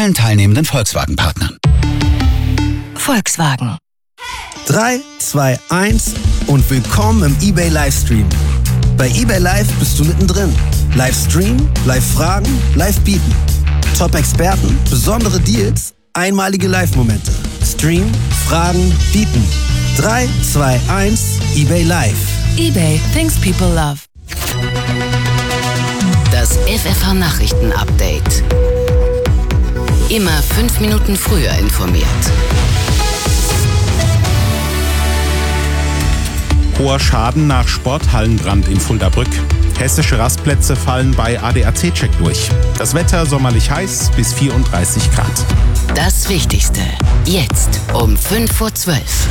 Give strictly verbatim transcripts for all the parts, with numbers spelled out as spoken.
allen teilnehmenden Volkswagen-Partnern. Volkswagen. drei, zwei, eins und willkommen im eBay Livestream. Bei eBay Live bist du mittendrin. Livestream, Live-Fragen, Live-Bieten. Top-Experten, besondere Deals, einmalige Live-Momente. Stream, Fragen, Bieten. drei, zwei, eins, eBay Live. eBay, things people love. Das F F H-Nachrichten-Update. Immer fünf Minuten früher informiert. Hoher Schaden nach Sporthallenbrand in Fuldabrück. Hessische Rastplätze fallen bei A D A C-Check durch. Das Wetter sommerlich heiß bis vierunddreißig Grad. Das Wichtigste jetzt um fünf vor zwölf.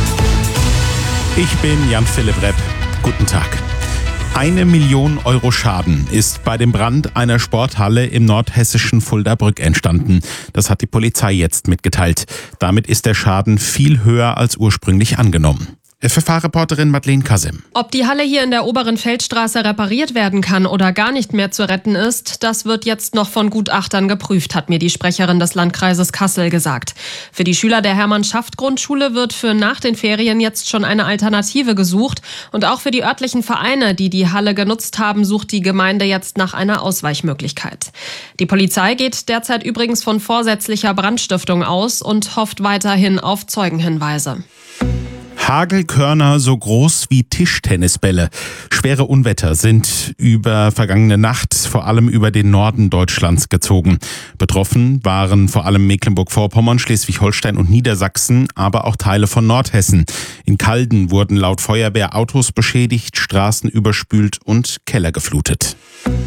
Ich bin Jan-Philipp Repp. Guten Tag. Eine Million Euro Schaden ist bei dem Brand einer Sporthalle im nordhessischen Fuldabrück entstanden. Das hat die Polizei jetzt mitgeteilt. Damit ist der Schaden viel höher als ursprünglich angenommen. F F H-Reporterin Madeleine Kasim. Ob die Halle hier in der oberen Feldstraße repariert werden kann oder gar nicht mehr zu retten ist, das wird jetzt noch von Gutachtern geprüft, hat mir die Sprecherin des Landkreises Kassel gesagt. Für die Schüler der Hermann-Schaft-Grundschule wird für nach den Ferien jetzt schon eine Alternative gesucht. Und auch für die örtlichen Vereine, die die Halle genutzt haben, sucht die Gemeinde jetzt nach einer Ausweichmöglichkeit. Die Polizei geht derzeit übrigens von vorsätzlicher Brandstiftung aus und hofft weiterhin auf Zeugenhinweise. Hagelkörner so groß wie Tischtennisbälle. Schwere Unwetter sind über vergangene Nacht vor allem über den Norden Deutschlands gezogen. Betroffen waren vor allem Mecklenburg-Vorpommern, Schleswig-Holstein und Niedersachsen, aber auch Teile von Nordhessen. In Calden wurden laut Feuerwehr Autos beschädigt, Straßen überspült und Keller geflutet.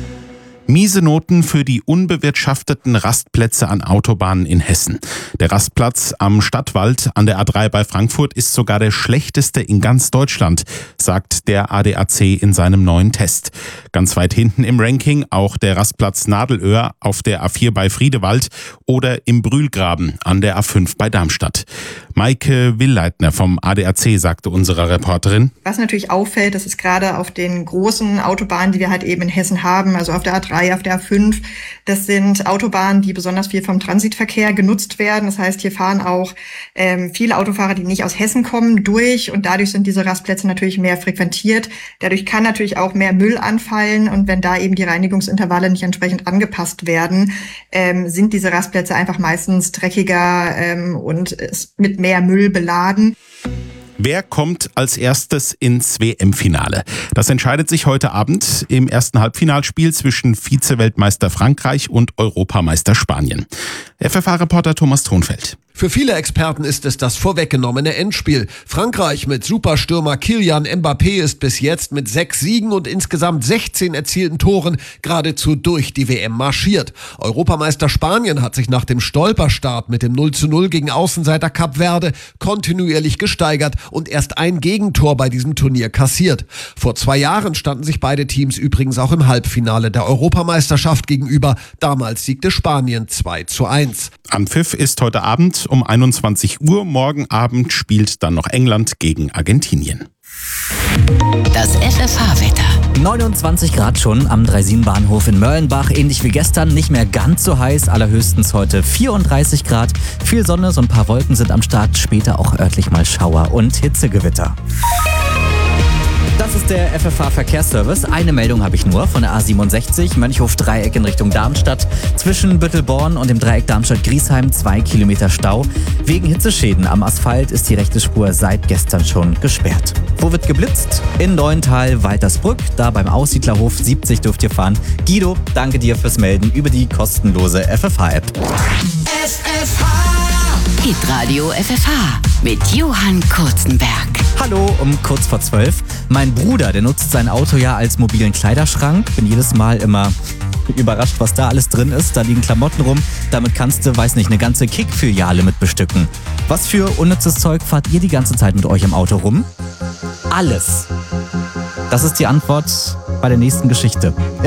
Miese Noten für die unbewirtschafteten Rastplätze an Autobahnen in Hessen. Der Rastplatz am Stadtwald an der A drei bei Frankfurt ist sogar der schlechteste in ganz Deutschland, sagt der A D A C in seinem neuen Test. Ganz weit hinten im Ranking auch der Rastplatz Nadelöhr auf der A vier bei Friedewald oder im Brühlgraben an der A fünf bei Darmstadt. Maike Willleitner vom A D A C sagte unserer Reporterin: Was natürlich auffällt, das ist gerade auf den großen Autobahnen, die wir halt eben in Hessen haben, also auf der A drei, auf der A fünf, das sind Autobahnen, die besonders viel vom Transitverkehr genutzt werden. Das heißt, hier fahren auch ähm, viele Autofahrer, die nicht aus Hessen kommen, durch und dadurch sind diese Rastplätze natürlich mehr frequentiert. Dadurch kann natürlich auch mehr Müll anfallen und wenn da eben die Reinigungsintervalle nicht entsprechend angepasst werden, ähm, sind diese Rastplätze einfach meistens dreckiger ähm, und mit mehr Müll beladen. Wer kommt als erstes ins W M-Finale? Das entscheidet sich heute Abend im ersten Halbfinalspiel zwischen Vize-Weltmeister Frankreich und Europameister Spanien. F F H-Reporter Thomas Thonfeld. Für viele Experten ist es das vorweggenommene Endspiel. Frankreich mit Superstürmer Kylian Mbappé ist bis jetzt mit sechs Siegen und insgesamt sechzehn erzielten Toren geradezu durch die W M marschiert. Europameister Spanien hat sich nach dem Stolperstart mit dem null zu null gegen Außenseiter Kap Verde kontinuierlich gesteigert und erst ein Gegentor bei diesem Turnier kassiert. Vor zwei Jahren standen sich beide Teams übrigens auch im Halbfinale der Europameisterschaft gegenüber. Damals siegte Spanien zwei zu eins. Anpfiff ist heute Abend um einundzwanzig Uhr. Morgen Abend spielt dann noch England gegen Argentinien. Das F F H-Wetter. neunundzwanzig Grad schon am Dreisien-Bahnhof in Mörlenbach. Ähnlich wie gestern, nicht mehr ganz so heiß. Allerhöchstens heute vierunddreißig Grad. Viel Sonne, so ein paar Wolken sind am Start. Später auch örtlich mal Schauer und Hitzegewitter. Das ist der F F H-Verkehrsservice. Eine Meldung habe ich nur von der A siebenundsechzig, Mönchhof-Dreieck in Richtung Darmstadt. Zwischen Büttelborn und dem Dreieck Darmstadt-Griesheim zwei Kilometer Stau. Wegen Hitzeschäden am Asphalt ist die rechte Spur seit gestern schon gesperrt. Wo wird geblitzt? In Neuental, Waltersbrück. Da beim Aussiedlerhof siebzig dürft ihr fahren. Guido, danke dir fürs Melden über die kostenlose F F H-App. F F H! Hitradio F F H mit Johann Kurzenberg. Hallo, um kurz vor zwölf. Mein Bruder, der nutzt sein Auto ja als mobilen Kleiderschrank. Bin jedes Mal immer überrascht, was da alles drin ist. Da liegen Klamotten rum. Damit kannst du, weiß nicht, eine ganze Kick-Filiale mit bestücken. Was für unnützes Zeug fahrt ihr die ganze Zeit mit euch im Auto rum? Alles. Das ist die Antwort bei der nächsten Geschichte.